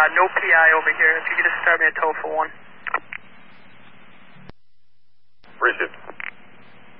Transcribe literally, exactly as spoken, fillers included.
no P I over here. If you could just start me a tow for one. Received.